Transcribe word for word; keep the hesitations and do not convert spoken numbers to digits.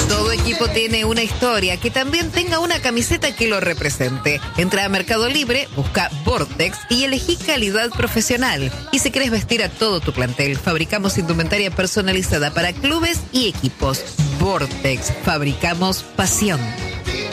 Todo equipo tiene una historia, que también tenga una camiseta que lo represente. Entra a Mercado Libre, busca Vortex y elegí calidad profesional. Y si querés vestir a todo tu plantel, fabricamos indumentaria personalizada para clubes y equipos. Vortex, fabricamos pasión.